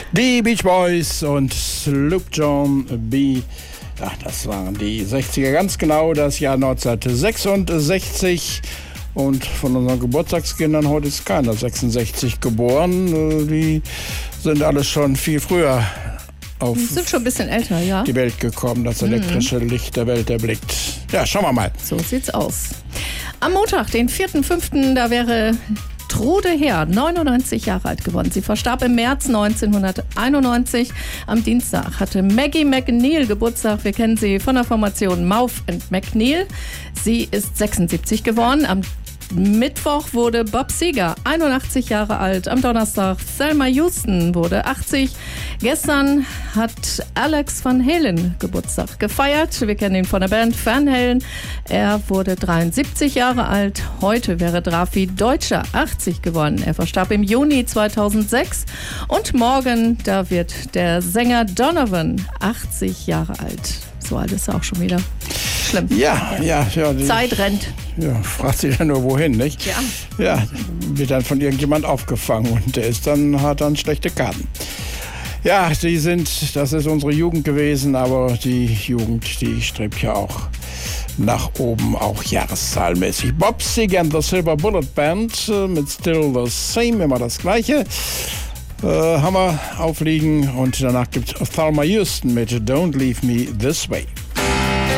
Die Beach Boys und Sloop John B. Ja, das waren die 60er, ganz genau das Jahr 1966. Und von unseren Geburtstagskindern heute ist keiner 66 geboren. Die sind alle schon viel früher auf sind schon ein bisschen älter, ja. die Welt gekommen, das elektrische Licht der Welt erblickt. Ja, schauen wir mal. So sieht's aus. Am Montag, den 4.5., da wäre Trude Heer, 99 Jahre alt geworden. Sie verstarb im März 1991. Am Dienstag hatte Maggie McNeil Geburtstag. Wir kennen sie von der Formation Mouth & McNeil. Sie ist 76 geworden. Am Mittwoch wurde Bob Seger 81 Jahre alt. Am Donnerstag Thelma Houston wurde 80. Gestern hat Alex Van Halen Geburtstag gefeiert. Wir kennen ihn von der Band Van Halen. Er wurde 73 Jahre alt. Heute wäre Drafi Deutscher 80 geworden. Er verstarb im Juni 2006. Und morgen, da wird der Sänger Donovan 80 Jahre alt. So alt ist er auch schon wieder. Schlimm. Ja. Die Zeit rennt. Ja, fragt sich ja nur wohin, nicht? Ja, wird dann von irgendjemand aufgefangen und der hat dann schlechte Karten. Ja, das ist unsere Jugend gewesen, aber die Jugend, die strebt ja auch nach oben, auch jahreszahlmäßig. Bob Seger and the Silver Bullet Band mit Still the Same, immer das Gleiche. Haben wir aufliegen und danach gibt es Thelma Houston mit Don't Leave Me This Way.